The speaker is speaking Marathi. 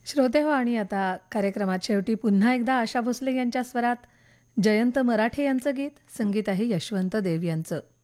श्रोतेहो आणि आता कार्यक्रमात शेवटी पुन्हा एकदा आशा भोसले यांच्या स्वरात जयंत मराठे यांचं गीत, संगीत आहे यशवंत देव यांचं.